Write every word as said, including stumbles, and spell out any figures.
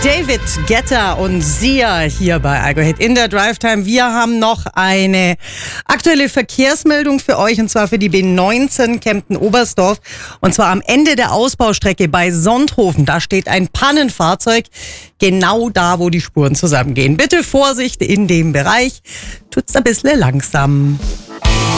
David Guetta und Sia hier bei Algo Hit in der Drive Time. Wir haben noch eine aktuelle Verkehrsmeldung für euch, und zwar für die B neunzehn Kempten-Oberstdorf. Und zwar am Ende der Ausbaustrecke bei Sonthofen. Da steht ein Pannenfahrzeug genau da, wo die Spuren zusammengehen. Bitte Vorsicht in dem Bereich. Tut's ein bisschen langsam.